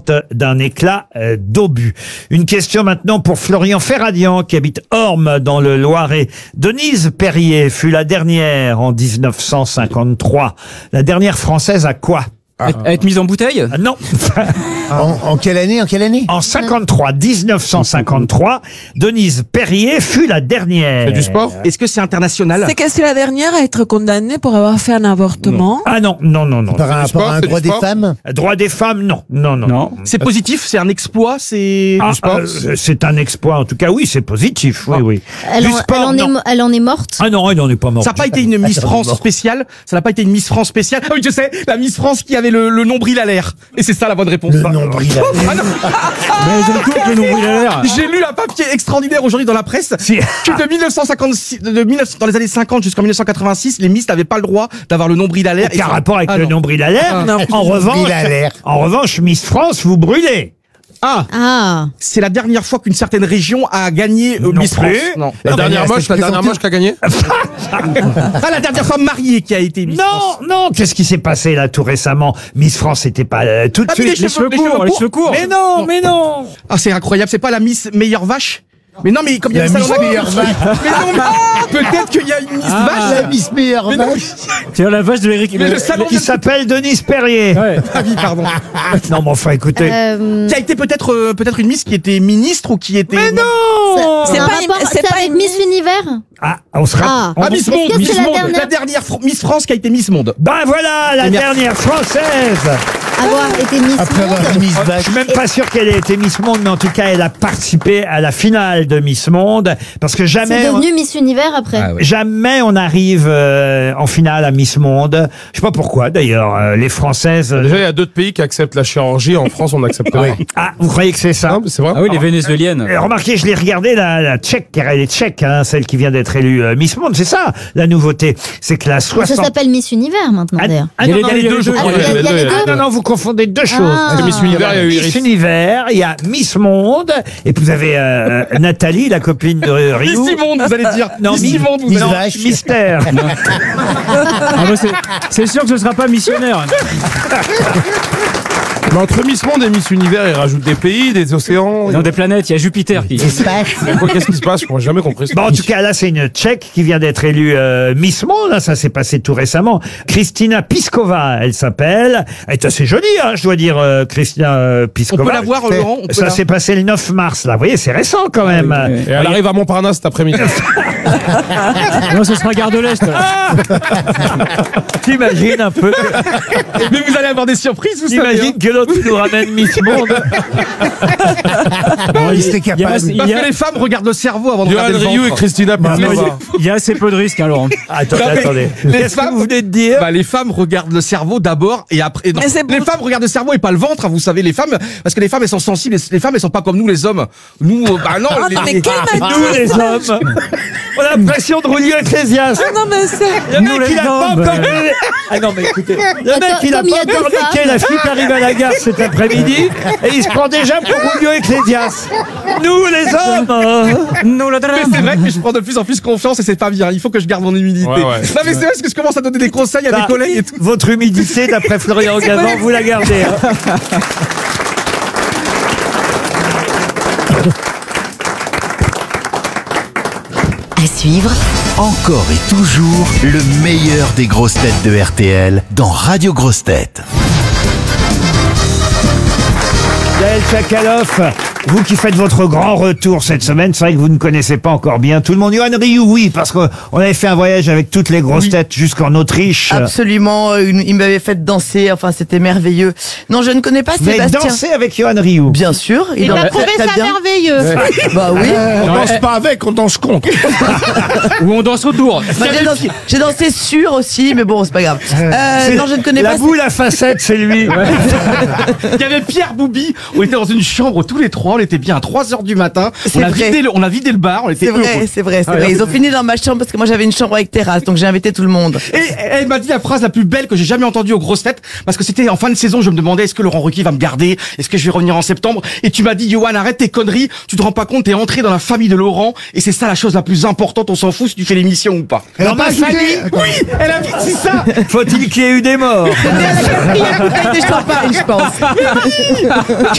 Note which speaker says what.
Speaker 1: morte d'un éclat d'obus. Une question maintenant pour Florian Ferradian qui habite Orme dans le Loiret. Denise Perrier fut la dernière en 1953. La dernière française à quoi?
Speaker 2: À être mise en bouteille?
Speaker 1: Non.
Speaker 3: En quelle année?
Speaker 1: En 1953, Denise Perrier fut la dernière.
Speaker 4: C'est du sport?
Speaker 2: Est-ce que c'est international?
Speaker 5: C'est que c'est la dernière à être condamnée pour avoir fait un avortement.
Speaker 1: Ah non.
Speaker 3: Par rapport à un droit des femmes?
Speaker 1: Droit des femmes, non.
Speaker 2: C'est positif, c'est un exploit, c'est du sport.
Speaker 1: C'est un exploit, en tout cas, oui, c'est positif, oui.
Speaker 6: Elle
Speaker 1: Du sport, non.
Speaker 6: elle en est morte.
Speaker 1: Ah non, elle n'en est pas morte.
Speaker 2: Ça n'a pas été une Miss France spéciale. Ça n'a pas été une Miss France spéciale. Ah oui, je sais, la Miss France qui avait le nombril à l'air. Et c'est ça la bonne réponse.
Speaker 3: Le nombril à l'air.
Speaker 2: Ah non.
Speaker 4: Mais je coupe le nombril à l'air.
Speaker 2: J'ai lu un papier extraordinaire aujourd'hui dans la presse
Speaker 1: Si.
Speaker 2: que de 1956, dans les années 50 jusqu'en 1986, les Miss n'avaient pas le droit d'avoir le nombril à l'air.
Speaker 1: Aucun rapport avec le
Speaker 2: non.
Speaker 1: nombril à l'air.
Speaker 2: Non.
Speaker 1: En revanche, Miss France, vous brûlez.
Speaker 6: Ah.
Speaker 2: C'est la dernière fois qu'une certaine région a gagné
Speaker 1: Non
Speaker 2: Miss
Speaker 1: plus.
Speaker 2: France. Non.
Speaker 4: La dernière moche qui a gagné?
Speaker 2: Ah, la dernière femme mariée qui a été Miss France.
Speaker 1: Non, qu'est-ce qui s'est passé là tout récemment? Miss France c'était pas tout de
Speaker 2: Ah, mais
Speaker 1: suite.
Speaker 2: les cheveux courts.
Speaker 1: Mais non.
Speaker 2: Ah, c'est incroyable, c'est pas la Miss meilleure vache? Mais non, mais comme il y a
Speaker 3: La
Speaker 2: le salon
Speaker 3: Miss
Speaker 2: de la-
Speaker 3: meilleure vache.
Speaker 2: Mais non, mais peut-être qu'il y a une Miss vache.
Speaker 3: La Miss meilleure
Speaker 2: Mais non,
Speaker 3: vache.
Speaker 4: C'est la vache de Eric.
Speaker 2: mais le salon
Speaker 1: Qui s'appelle Denise Perrier.
Speaker 4: Ouais.
Speaker 2: Ah oui, pardon.
Speaker 1: Non, mais enfin, écoutez.
Speaker 2: Qui a été peut-être une Miss qui était ministre ou qui était.
Speaker 1: Mais non.
Speaker 6: C'est avec Miss Univers.
Speaker 1: Ah, on sera.
Speaker 6: Ah.
Speaker 2: Ah, Miss Monde,
Speaker 6: Est-ce que
Speaker 2: Miss
Speaker 6: c'est la
Speaker 2: Monde,
Speaker 6: dernière
Speaker 2: la dernière Miss France qui a été Miss Monde.
Speaker 1: Ben voilà, la dernière française.
Speaker 6: Avoir été Miss
Speaker 3: Après avoir
Speaker 6: Monde.
Speaker 3: dit Miss
Speaker 1: Je
Speaker 3: Vache.
Speaker 1: suis même pas sûr qu'elle ait été Miss Monde, mais en tout cas, elle a participé à la finale de Miss Monde, parce que
Speaker 6: C'est
Speaker 1: jamais,
Speaker 6: devenu Miss Univers après.
Speaker 1: jamais on arrive en finale à Miss Monde. Je sais pas pourquoi, d'ailleurs, les Françaises.
Speaker 4: Déjà, il y a d'autres pays qui acceptent la chirurgie. En France, on n'accepte pas.
Speaker 1: Ah, vous croyez que c'est ça?
Speaker 4: Ah, c'est vrai?
Speaker 2: Ah oui, les vénézuéliennes.
Speaker 1: Remarquez, je l'ai regardé, la tchèque, car elle est tchèque, hein, celle qui vient d'être élue Miss Monde. C'est ça, la nouveauté. C'est que la
Speaker 6: Ça
Speaker 1: 60...
Speaker 6: s'appelle Miss Univers maintenant d'ailleurs.
Speaker 1: Ah, non, non,
Speaker 2: les deux, je
Speaker 6: Ah,
Speaker 2: crois.
Speaker 6: il y a les deux.
Speaker 1: non, vous confondez deux choses.
Speaker 6: Ah.
Speaker 4: Miss Univers, il y a eu
Speaker 1: Miss
Speaker 4: Iris.
Speaker 1: Univers, il y a Miss Monde, et puis vous avez Nathalie, la copine de Rio.
Speaker 2: Miss Monde, vous allez dire.
Speaker 1: Non,
Speaker 2: Miss Monde, vous
Speaker 3: Miss
Speaker 2: allez
Speaker 3: Vache.
Speaker 1: Mystère.
Speaker 4: C'est sûr que ce sera pas missionnaire. Mais entre Miss Monde et Miss Univers, ils rajoutent des pays, des océans.
Speaker 2: Dans des planètes, il y a Jupiter qui.
Speaker 3: Espace.
Speaker 4: Qu'est-ce qui se passe? Je n'ai jamais compris.
Speaker 1: Bon, en tout cas, là, c'est une Tchèque qui vient d'être élue Miss Monde. Hein, ça s'est passé tout récemment. Kristina Piskova, elle s'appelle. Elle est assez jolie, hein, je dois dire, Kristina Piskova.
Speaker 2: On peut la voir, Laurent? On peut
Speaker 1: Ça s'est passé le 9 mars, là. Vous voyez, c'est récent quand même.
Speaker 4: Et elle arrive à Montparnasse cet après-midi.
Speaker 2: Non, ce sera Gare de l'Est.
Speaker 1: T'imagines un peu.
Speaker 2: Mais vous allez avoir des surprises, vous savez.
Speaker 1: T'imagines que l'autre nous ramène Miss Monde.
Speaker 3: Il était capable.
Speaker 2: Parce que les femmes regardent le cerveau avant de
Speaker 4: Johan
Speaker 2: regarder le
Speaker 4: Rioux et
Speaker 2: ventre.
Speaker 4: Christina Piskova.
Speaker 2: Il y a assez peu de risques, hein, Laurent.
Speaker 1: Attendez. Qu'est-ce que vous venez de dire?
Speaker 2: Les femmes regardent le cerveau d'abord et après. Non,
Speaker 5: Mais c'est
Speaker 2: les
Speaker 5: beau.
Speaker 2: femmes regardent le cerveau et pas le ventre, hein, vous savez, les femmes, parce que les femmes elles sont sensibles, les femmes elles sont pas comme nous les hommes. Nous, bah non.
Speaker 5: Ah, mais quel m'a
Speaker 1: Nous, les hommes. On a l'impression de Rulio Ecclésias.
Speaker 5: Ah non, mais c'est...
Speaker 1: Le mec, il a pas encore... Ah non, mais écoutez, le mec, il a
Speaker 6: comme il y
Speaker 1: pas
Speaker 6: a deux
Speaker 1: encore niqué
Speaker 6: femmes.
Speaker 1: la fille qui arrive à la gare cet après-midi et il se prend déjà pour Rulio Ecclésias. Nous, les hommes.
Speaker 2: Nous le drame. Mais c'est vrai que je prends de plus en plus confiance et c'est pas bien. Il faut que je garde mon humilité.
Speaker 4: Ouais.
Speaker 2: Non mais c'est vrai parce que je commence à donner des conseils à des collègues et tout.
Speaker 1: Votre humidité, d'après Florian Gazan, vous la gardez. Hein.
Speaker 7: À suivre, encore et toujours le meilleur des grosses têtes de RTL dans Radio Grosses Têtes.
Speaker 1: Gaël Tchakaloff, vous qui faites votre grand retour cette semaine, c'est vrai que vous ne connaissez pas encore bien tout le monde. Johan Rioux, oui, parce qu'on avait fait un voyage avec toutes les grosses têtes jusqu'en Autriche.
Speaker 8: Absolument, il m'avait fait danser, enfin c'était merveilleux. Non, je ne connais pas
Speaker 1: Vous avez
Speaker 8: Sébastien.
Speaker 1: dansé avec Johan Rioux.
Speaker 8: Bien sûr, il en a
Speaker 6: trouvé
Speaker 8: très
Speaker 6: ça
Speaker 8: bien.
Speaker 6: merveilleux.
Speaker 8: Bah oui.
Speaker 4: On danse pas avec, on danse contre.
Speaker 2: Ou on danse autour.
Speaker 8: Bah, j'ai dansé sur aussi, mais bon, c'est pas grave. Non, je ne connais
Speaker 1: La
Speaker 8: pas.
Speaker 1: boule à facettes, c'est lui.
Speaker 2: Il y avait Pierre Boubi. On était dans une chambre tous les trois. On était bien à 3h du matin.
Speaker 8: C'est vrai.
Speaker 2: On a vidé le bar. On était
Speaker 8: C'est vrai,
Speaker 2: heureux.
Speaker 8: c'est vrai, c'est vrai. Ils ont fini dans ma chambre parce que moi j'avais une chambre avec terrasse, donc j'ai invité tout le monde.
Speaker 2: Et elle m'a dit la phrase la plus belle que j'ai jamais entendue aux grosses têtes, parce que c'était en fin de saison, je me demandais est-ce que Laurent Ruquier va me garder, est-ce que je vais revenir en septembre, et tu m'as dit Johan, arrête tes conneries, tu te rends pas compte, t'es entré dans la famille de Laurent, et c'est ça la chose la plus importante, on s'en fout si tu fais l'émission ou pas.
Speaker 1: Dans ma famille,
Speaker 2: Oui, elle a dit ça.
Speaker 1: faut-il qu'il y ait eu des morts?
Speaker 8: C'était à la quatrième bouteille de champagne, je pense.